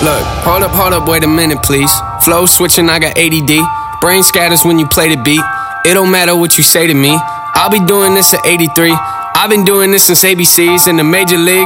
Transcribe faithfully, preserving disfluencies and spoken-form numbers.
Look, hold up, hold up, wait a minute, please. Flow switching, I got A D D. Brain scatters when you play the beat. It don't matter what you say to me. I'll be doing this at eighty-three. I've been doing this since A B Cs in the major league.